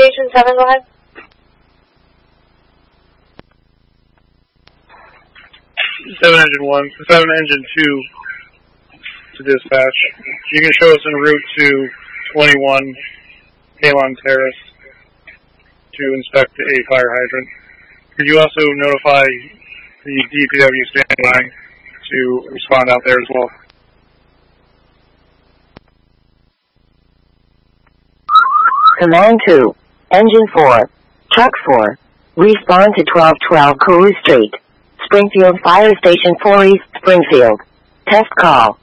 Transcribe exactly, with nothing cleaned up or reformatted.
Station seven, go ahead. seven engine one, seven engine two to dispatch. You can show us en route to twenty-one Halon Terrace to inspect a fire hydrant. Could you also notify the D P W standby to respond out there as well? Command two, Engine four, Truck four, respond to twelve twelve Cooley Street, Springfield Fire Station four East, Springfield. Test call.